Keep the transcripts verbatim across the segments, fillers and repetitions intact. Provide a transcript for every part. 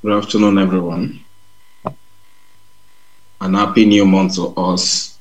Good afternoon, everyone. An happy new month to us.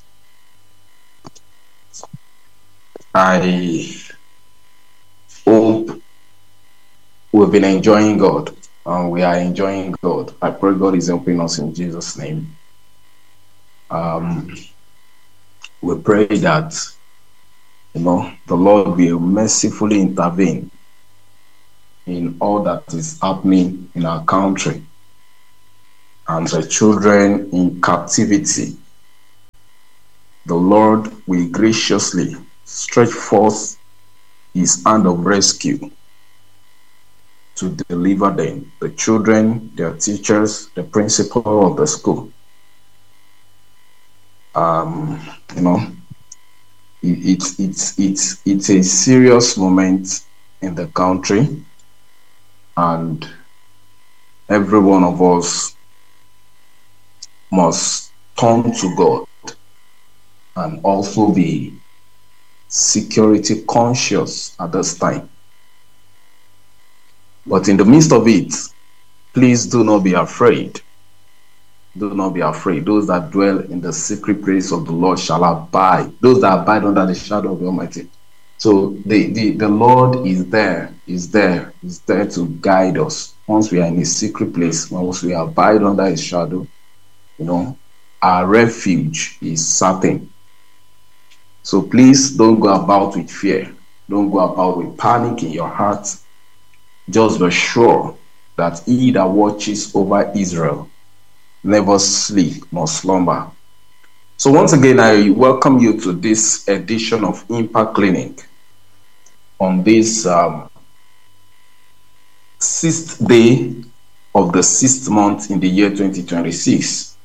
I hope we've been enjoying God and we are enjoying God. I pray God is helping us in Jesus' name. Um, we pray that, you know, the Lord will mercifully intervene in all that is happening in our country and the children in captivity. The Lord will graciously stretch forth his hand of rescue to deliver them, the children, their teachers, the principal of the school. Um, you know, it, it, it's it's it's a serious moment in the country, and every one of us must turn to God and also be security conscious at this time. But in the midst of it, please do not be afraid. Do not be afraid. Those that dwell in the secret place of the Lord shall abide. Those that abide under the shadow of the Almighty. So the, the, the Lord is there, is there, is there to guide us. Once we are in his secret place, once we abide under his shadow, you know, our refuge is certain. So please don't go about with fear. Don't go about with panic in your heart. Just be sure that he that watches over Israel never sleep nor slumber. So once again, I welcome you to this edition of Impact Clinic on this um, sixth day of the sixth month in the year twenty twenty-six.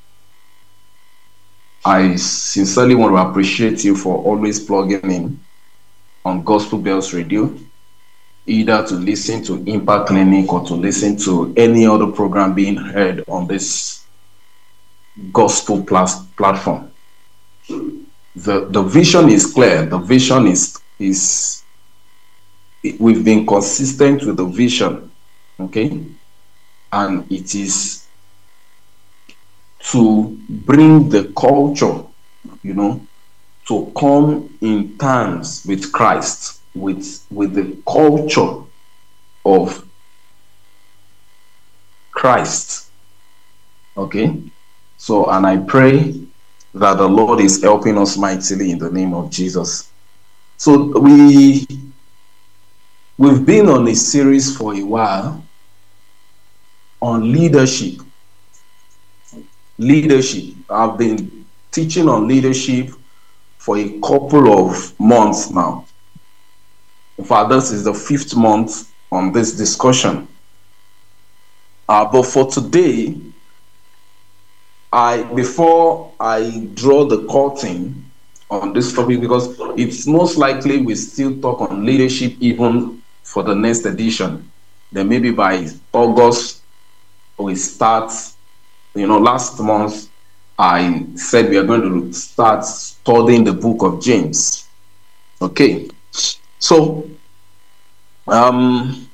I sincerely want to appreciate you for always plugging in on Gospel Bells Radio, either to listen to Impact Clinic or to listen to any other program being heard on this gospel plus platform. The the vision is clear. The vision is is we've been consistent with the vision, okay, and it is to bring the culture, you know, to come in terms with Christ, with with the culture of Christ, okay. So, and I pray that the Lord is helping us mightily in the name of Jesus. So we, we've been on a series for a while on leadership. Leadership. I've been teaching on leadership for a couple of months now. In fact, this is the fifth month on this discussion. Uh, but for today, I before I draw the curtain on this topic, because it's most likely we still talk on leadership even for the next edition. Then maybe by August we start. You know, last month I said we are going to start studying the book of James. Okay, so um,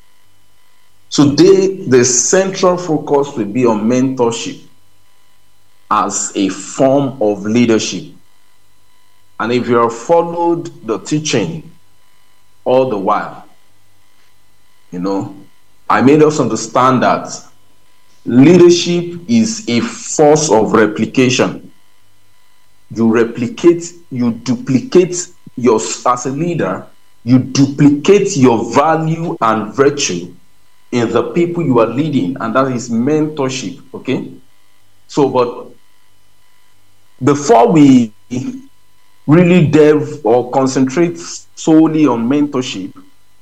today the central focus will be on mentorship as a form of leadership. And if you have followed the teaching all the while, you know, I made us understand that leadership is a force of replication. You replicate, you duplicate your, as a leader, you duplicate your value and virtue in the people you are leading, and that is mentorship, okay? So, but before we really delve or concentrate solely on mentorship,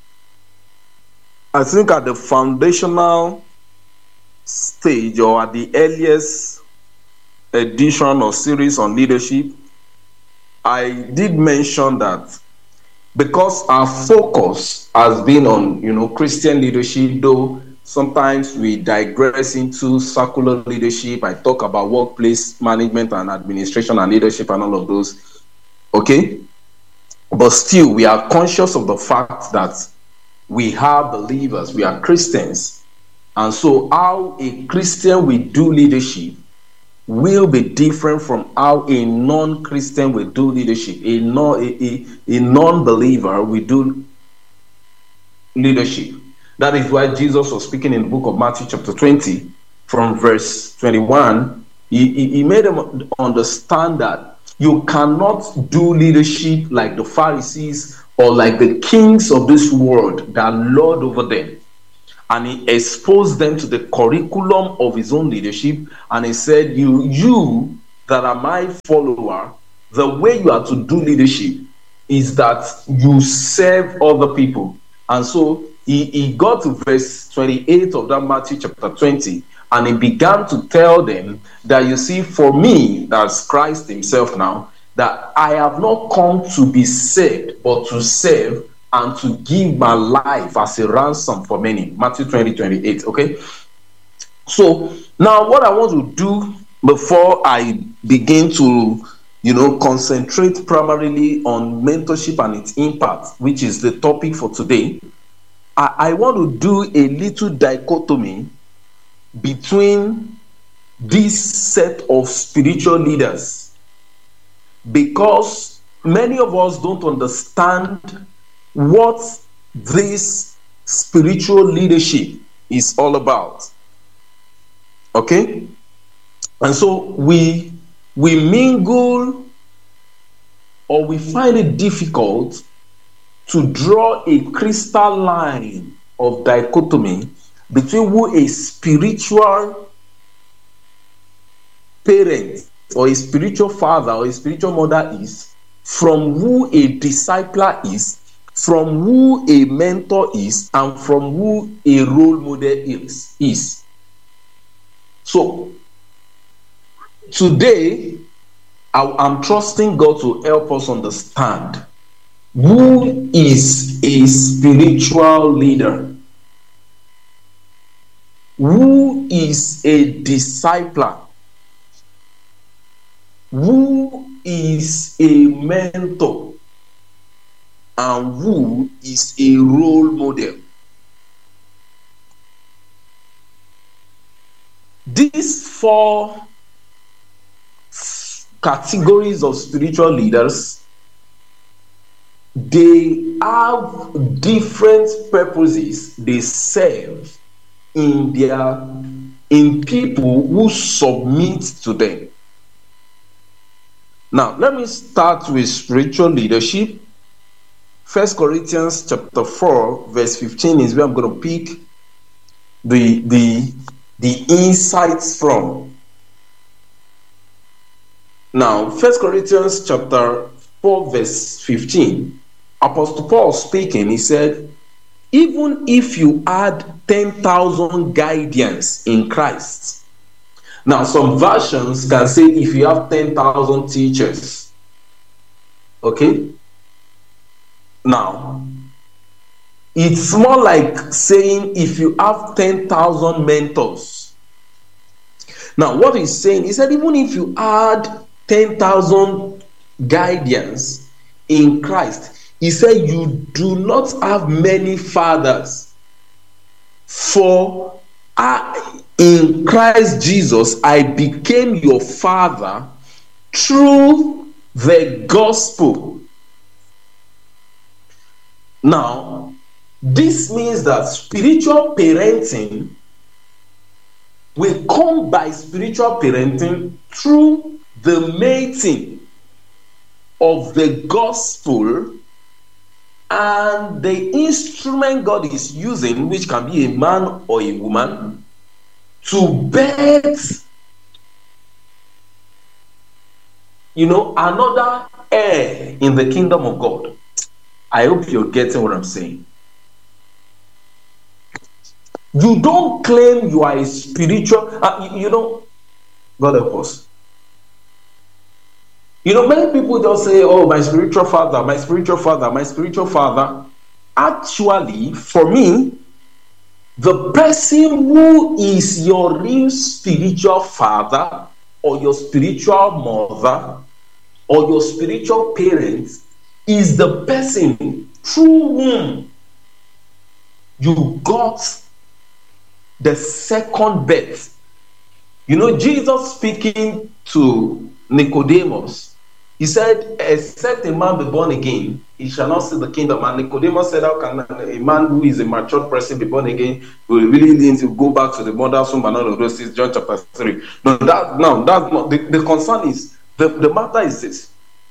I think at the foundational stage or at the earliest edition or series on leadership, I did mention that because our focus has been on, you know, Christian leadership, though sometimes we digress into circular leadership. I talk about workplace management and administration and leadership and all of those. Okay? But still, we are conscious of the fact that we are believers, we are Christians, And so how a Christian will do leadership will be different from how a non-Christian will do leadership. A, non, a, a, a non-believer will do leadership. That is why Jesus was speaking in the book of Matthew chapter twenty from verse twenty-one. He, he, he made them understand that you cannot do leadership like the Pharisees or like the kings of this world that lord over them. And he exposed them to the curriculum of his own leadership. And he said, you, you that are my follower, the way you are to do leadership is that you serve other people. And so he, he got to verse twenty-eight of that Matthew chapter twenty, and he began to tell them that, you see, for me, that's Christ himself now, that I have not come to be saved, but to serve and to give my life as a ransom for many. Matthew twenty, twenty-eight, okay? So now what I want to do before I begin to, you know, concentrate primarily on mentorship and its impact, which is the topic for today, I, I want to do a little dichotomy between this set of spiritual leaders, because many of us don't understand what this spiritual leadership is all about. Okay? And so we we mingle, or we find it difficult to draw a crystal line of dichotomy between who a spiritual parent or a spiritual father or a spiritual mother is, from who a discipler is, from who a mentor is, and from who a role model is. is. So today, I, I'm trusting God to help us understand who is a spiritual leader, who is a discipler, who is a mentor, and who is a role model. These four categories of spiritual leaders, they have different purposes they serve in their in people who submit to them. Now, let me start with spiritual leadership. First Corinthians chapter four, verse fifteen is where I'm going to pick the the the insights from. Now, First Corinthians chapter four, verse fifteen, Apostle Paul speaking, he said, even if you add ten thousand guardians in Christ. Now, some versions can say if you have ten thousand teachers. Okay? Now, it's more like saying if you have ten thousand mentors. Now, what he's saying is that even if you add ten thousand guardians in Christ, he said you do not have many fathers. For I, in Christ Jesus, I became your father through the gospel. Now, this means that spiritual parenting will come by spiritual parenting through the mating of the gospel and the instrument God is using, which can be a man or a woman, to birth, you know, another heir in the kingdom of God. I hope you're getting what I'm saying. You don't claim you are a spiritual, uh, you, you know, God help us. You know, many people just say, oh, my spiritual father, my spiritual father, my spiritual father. Actually, for me, the person who is your real spiritual father or your spiritual mother or your spiritual parent is the person through whom you got the second birth. You know, Jesus speaking to Nicodemus, he said, except a man be born again, he shall not see the kingdom. And Nicodemus said, how can a man who is a matured person be born again? Will really need to go back to the mother's womb and all of those things. John chapter three. No, that, no, that's not. The, the concern is, the, the matter is this.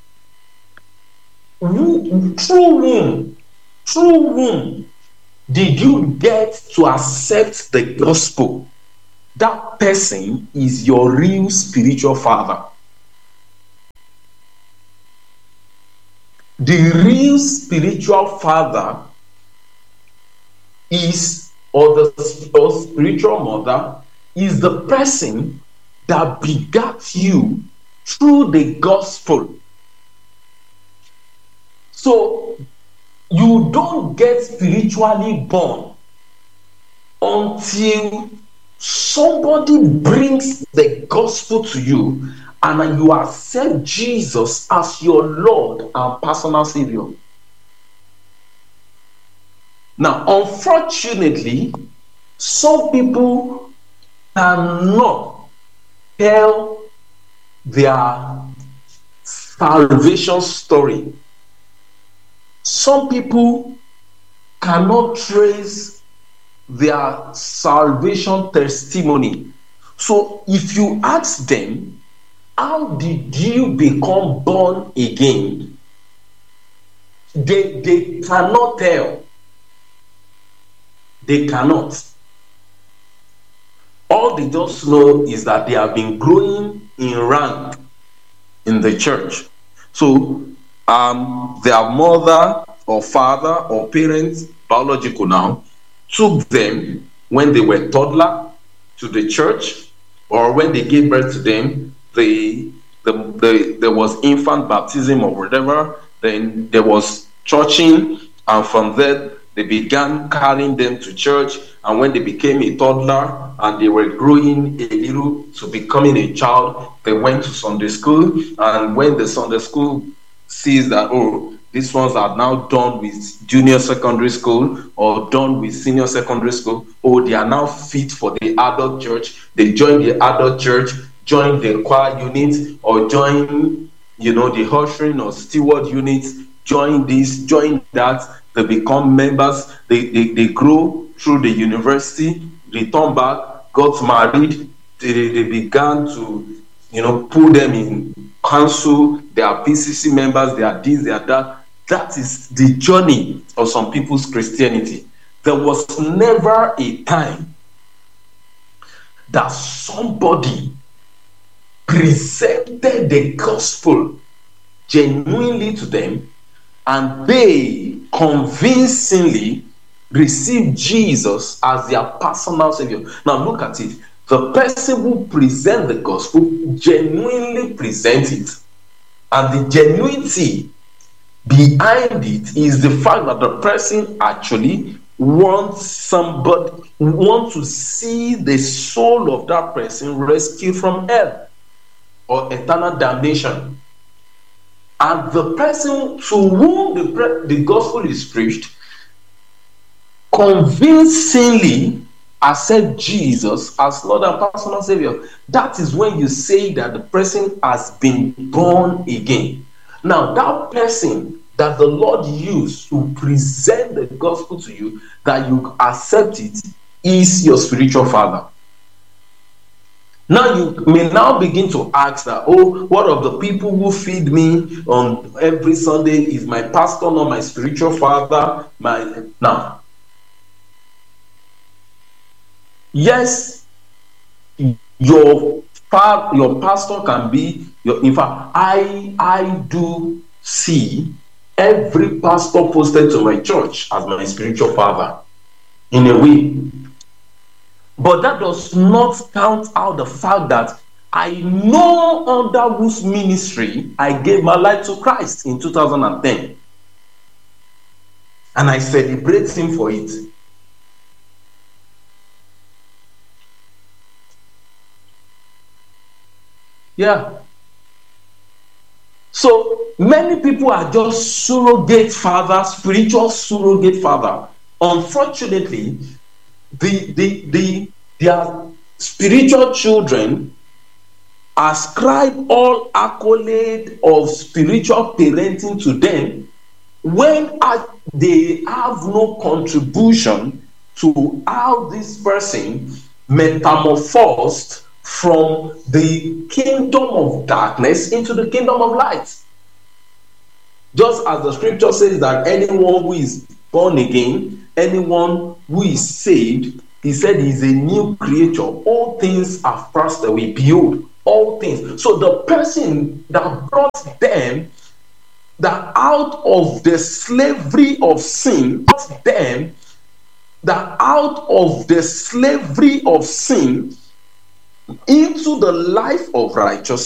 Who, through whom, through whom did you get to accept the gospel? That person is your real spiritual father. The real spiritual father is, or the or spiritual mother is the person that begat you through the gospel. So you don't get spiritually born until somebody brings the gospel to you and you accept Jesus as your Lord and personal Savior. Now, unfortunately, some people cannot tell their salvation story. Some people cannot trace their salvation testimony. So if you ask them, how did you become born again? They, they cannot tell. They cannot. All they just know is that they have been growing in rank in the church. So um, their mother or father or parents, biological now, took them when they were toddler to the church, or when they gave birth to them, the, the, the, there was infant baptism or whatever. Then there was churching, and from there they began carrying them to church. And when they became a toddler and they were growing a little to becoming a child, they went to Sunday school. And when the Sunday school sees that, oh, these ones are now done with junior secondary school or done with senior secondary school, oh, they are now fit for the adult church. They join the adult church, join the choir unit, or join, you know, the ushering or steward units, join this, join that. They become members, they, they, they grow through the university, return back, got married, they, they began to, you know, put them in council, they are P C C members, they are this, they are that. That is the journey of some people's Christianity. There was never a time that somebody presented the gospel genuinely to them and they convincingly received Jesus as their personal Savior. Now look at it. The person who presents the gospel genuinely presents it. And the genuinity behind it is the fact that the person actually wants somebody, wants to see the soul of that person rescued from hell or eternal damnation. And the person to whom the, the gospel is preached convincingly accept Jesus as Lord and personal Savior. That is when you say that the person has been born again. Now, that person that the Lord used to present the gospel to you, that you accept it, is your spiritual father. Now you may now begin to ask that, oh, what of the people who feed me on every Sunday? Is my pastor not my spiritual father? My now, yes, your father, your pastor can be your. In fact, I I do see every pastor posted to my church as my spiritual father, in a way. But that does not count out the fact that I know under whose ministry I gave my life to Christ in two thousand ten. And I celebrate him for it. Yeah. So many people are just surrogate fathers, spiritual surrogate father. Unfortunately, The, the, the, Their spiritual children ascribe all accolade of spiritual parenting to them when they have no contribution to how this person metamorphosed from the kingdom of darkness into the kingdom of light. Just as the scripture says that anyone who is born again, anyone who is saved, he said he's a new creature. All things are passed away. Behold, all things. So the person that brought them that out of the slavery of sin, brought them that out of the slavery of sin into the life of righteousness,